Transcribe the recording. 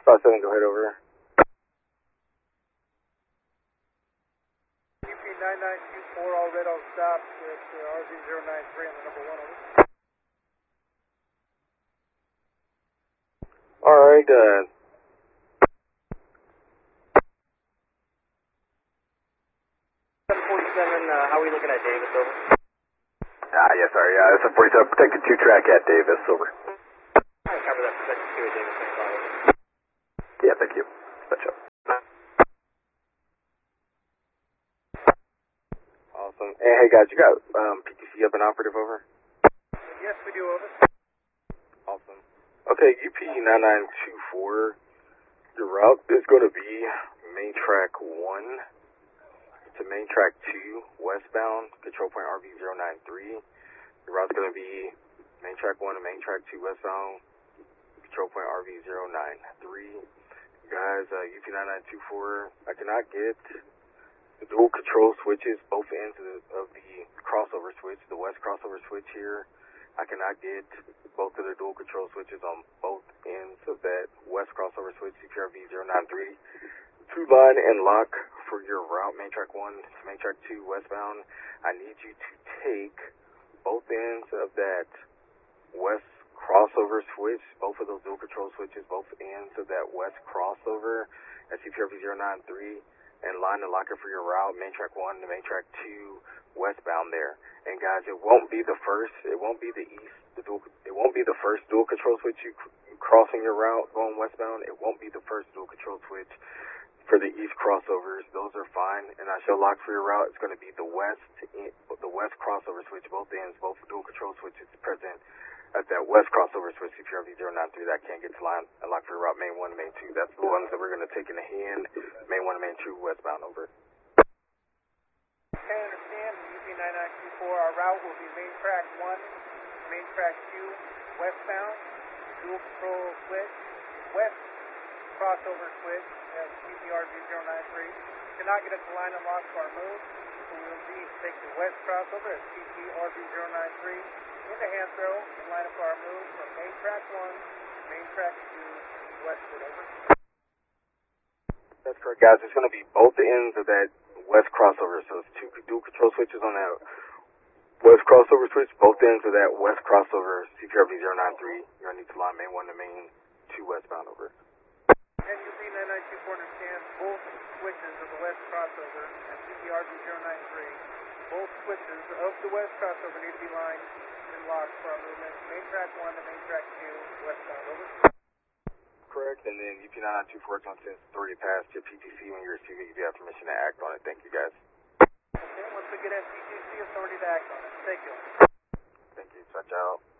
57, go ahead over. UP9924, all red on stop with RV093 on the number 1 over. Alright, 747, how are we looking at Davis, over? yes, sorry, it's a 47, protected 2 track at Davis, over. I cover that protected 2 at Davis, thanks, over. Yeah, thank you. Touch up. Awesome. Hey guys, you got PTC up and operative, over? Yes, we do, over. Awesome. Okay, UP9924, your route is going to be main track 1 to main track 2, westbound, control point RV093. Your route's going to be main track 1 to main track 2, westbound, control point RV093. Guys, UP9924, I cannot get the dual control switches, both ends of the crossover switch, the west crossover switch here. I cannot get both of the dual control switches on both ends of that west crossover switch, CPRV093. To line and lock for your route, main track 1 to main track 2, westbound. I need you to take both ends of that west crossover switch, both of those dual control switches, both ends of that west crossover at CPRV093, and line and lock it for your route, main track 1 to main track 2, westbound there. And guys, it won't be the first, it won't be the first dual control switch you crossing your route going westbound. It won't be the first dual control switch for the east crossovers. Those are fine, and I shall lock for your route. It's going to be the west crossover switch, both ends, both dual control switches present at that west crossover switch, CPRV093, that can't get to line and lock for your route, main 1 to main 2. That's the ones that we're going to take in the hand, main 1 to main 2, westbound, over. Okay, understand. UP9924, our route will be main track 1, main track 2, westbound, dual control switch, west crossover switch at CPRV093. Cannot get us to line and lock for our move, so we will need to take the west crossover at CPRV093 into hand throw and line up for our move from main track 1, main track 2, westward, over. That's correct, guys. It's going to be both ends of that west crossover, so it's 2 dual control switches on that west crossover switch, both ends of that west crossover, CPRV093. You're going to need to line main 1 to main 2, westbound, over. And UP9924 understands both switches of the west crossover at CPRV093. Both switches of the west crossover need to be lined and locked for our movement, main track 1 to main track 2, westbound, over. Correct, and then UP9924 is going to send authority past your PTC when you receive it. You do have permission to act on it. Thank you, guys. Okay, once we get SPTC authority to act on it. Thank you. Thank you. Touch out.